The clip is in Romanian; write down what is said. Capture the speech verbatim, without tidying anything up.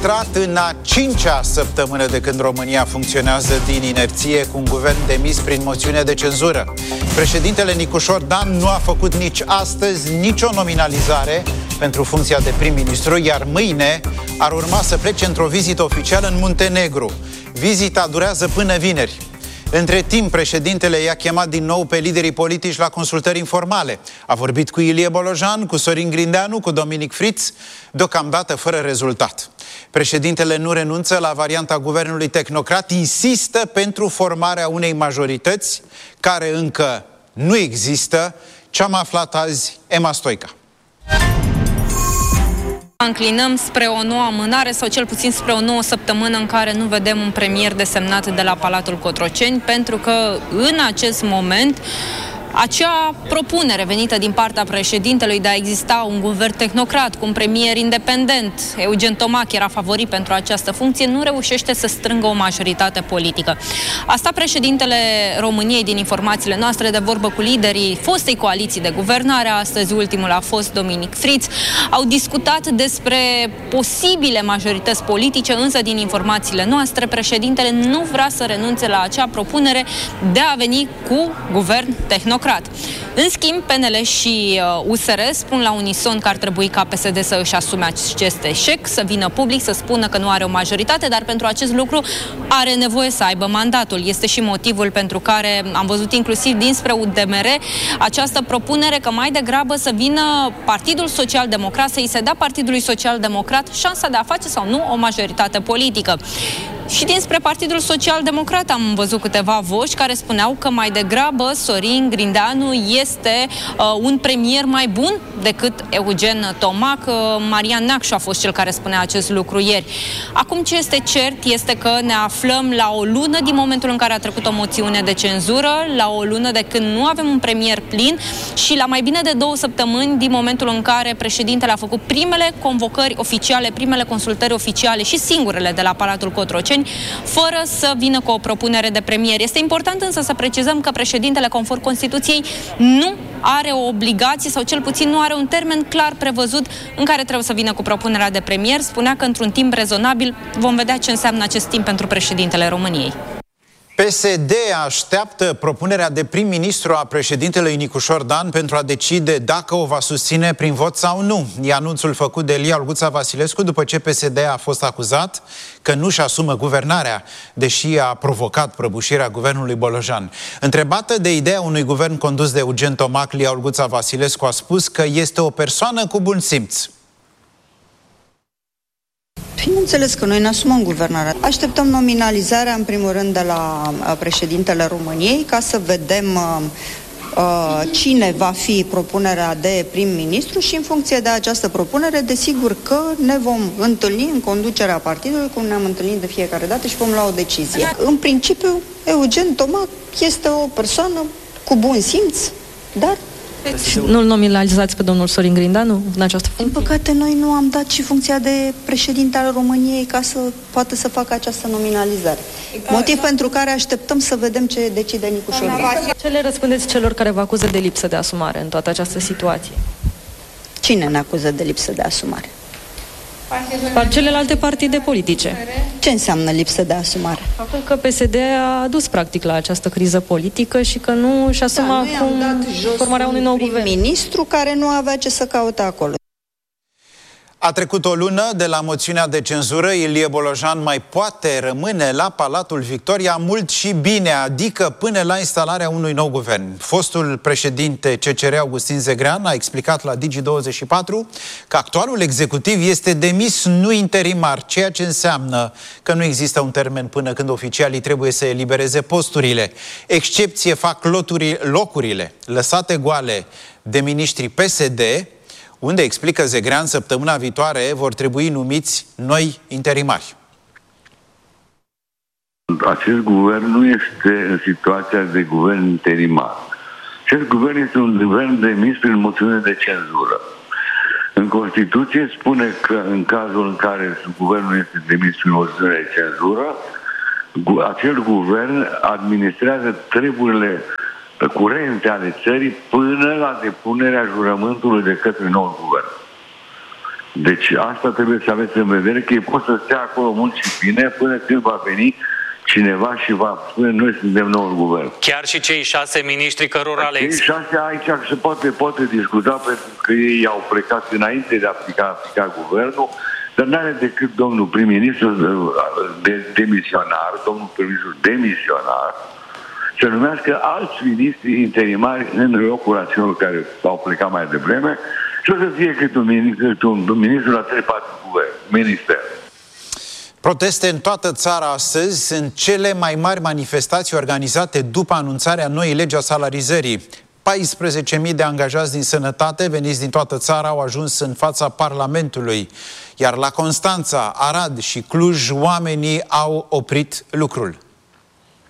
intrat în a cincea săptămână de când România funcționează din inerție cu un guvern demis prin moțiune de cenzură. Președintele Nicușor Dan nu a făcut nici astăzi nicio nominalizare pentru funcția de prim-ministru, iar mâine ar urma să plece într-o vizită oficială în Muntenegru. Vizita durează până vineri. Între timp, președintele i-a chemat din nou pe liderii politici la consultări informale. A vorbit cu Ilie Bolojan, cu Sorin Grindeanu, cu Dominic Friț, deocamdată fără rezultat. Președintele nu renunță la varianta guvernului tehnocrat, insistă pentru formarea unei majorități care încă nu există. Ce-am aflat azi, Emma Stoica. Înclinăm spre o nouă amânare sau cel puțin spre o nouă săptămână în care nu vedem un premier desemnat de la Palatul Cotroceni, pentru că în acest moment acea propunere venită din partea președintelui de a exista un guvern tehnocrat cu un premier independent, Eugen Tomac era favorit pentru această funcție, nu reușește să strângă o majoritate politică. Asta președintele României, din informațiile noastre, de vorbă cu liderii fostei coaliții de guvernare, astăzi ultimul a fost Dominic Friț, au discutat despre posibile majorități politice, însă din informațiile noastre, președintele nu vrea să renunțe la acea propunere de a veni cu guvern tehnocrat. În schimb, P N L și U S R spun la unison că ar trebui ca P S D să își asume acest eșec, să vină public, să spună că nu are o majoritate, dar pentru acest lucru are nevoie să aibă mandatul. Este și motivul pentru care am văzut inclusiv dinspre U D M R această propunere că mai degrabă să vină Partidul Social Democrat, să îi se dea Partidului Social Democrat șansa de a face sau nu o majoritate politică. Și dinspre Partidul Social Democrat am văzut câteva voci care spuneau că mai degrabă Sorin Grindeanu este uh, un premier mai bun decât Eugen Tomac. Uh, Marian Neacșu a fost cel care spunea acest lucru ieri. Acum ce este cert este că ne aflăm la o lună din momentul în care a trecut o moțiune de cenzură, la o lună de când nu avem un premier plin și la mai bine de două săptămâni din momentul în care președintele a făcut primele convocări oficiale, primele consultări oficiale și singurele de la Palatul Cotroceni, fără să vină cu o propunere de premier. Este important însă să precizăm că președintele, conform Constituției, nu are o obligație sau cel puțin nu are un termen clar prevăzut în care trebuie să vină cu propunerea de premier. Spunea că într-un timp rezonabil vom vedea ce înseamnă acest timp pentru președintele României. P S D așteaptă propunerea de prim-ministru a președintelui Nicușor Dan pentru a decide dacă o va susține prin vot sau nu. E anunțul făcut de Elia Olguța Vasilescu după ce P S D a fost acuzat că nu-și asumă guvernarea, deși a provocat prăbușirea guvernului Bolojan. Întrebată de ideea unui guvern condus de Eugen Tomac, Elia Olguța Vasilescu a spus că este o persoană cu bun simț. Bineînțeles că noi ne asumăm guvernarea. Așteptăm nominalizarea, în primul rând, de la președintele României, ca să vedem uh, cine va fi propunerea de prim-ministru și, în funcție de această propunere, desigur că ne vom întâlni în conducerea partidului, cum ne-am întâlnit de fiecare dată, și vom lua o decizie. În principiu, Eugen Tomac este o persoană cu bun simț, dar nu-l nominalizați pe domnul Sorin Grindeanu în această funcție? Din păcate, noi nu am dat și funcția de președinte al României ca să poată să facă această nominalizare. Motiv da. pentru care așteptăm să vedem ce decide Nicușor Dan. Ce le răspundeți celor care vă acuză de lipsă de asumare în toată această situație? Cine ne acuză de lipsă de asumare? Celelalte partide politice. Ce înseamnă lipsă de asumare? Faptul că P S D a dus practic la această criză politică și că nu își asuma da, acum formarea unui nou guvern. Ministru care nu avea ce să caute acolo. A trecut o lună de la moțiunea de cenzură, Ilie Bolojan mai poate rămâne la Palatul Victoria mult și bine, adică până la instalarea unui nou guvern. Fostul președinte C C R Augustin Zegrean a explicat la Digi douăzeci și patru că actualul executiv este demis, nu interimar, ceea ce înseamnă că nu există un termen până când oficialii trebuie să elibereze posturile. Excepție fac loturi, locurile lăsate goale de miniștrii P S D, unde, explică Zegrean, săptămâna viitoare vor trebui numiți noi interimari. Acest guvern nu este în situația de guvern interimar. Acest guvern este un guvern demis prin moțiune de cenzură. În Constituție spune că în cazul în care guvernul este demis prin moțiune de cenzură, acel guvern administrează treburile curente ale țării până la depunerea jurământului de către noul guvern. Deci asta trebuie să aveți în vedere, că ei pot să stea acolo mult și bine până când va veni cineva și va spune noi suntem noul guvern. Chiar și cei șase miniștri cărora le Cei șase aici se poate, poate discuta pentru că ei au plecat înainte de a aplica, aplica guvernul, dar n-are decât domnul prim-ministru de, demisionar, domnul prim-ministru demisionar, să numească alți miniștri interimari în locul acelor care au plecat mai devreme și o să fie cât un ministru, un ministru la trei patru guvern, minister. Proteste în toată țara astăzi sunt cele mai mari manifestații organizate după anunțarea noii legi a salarizării. paisprezece mii de angajați din sănătate veniți din toată țara au ajuns în fața Parlamentului, iar la Constanța, Arad și Cluj oamenii au oprit lucrul.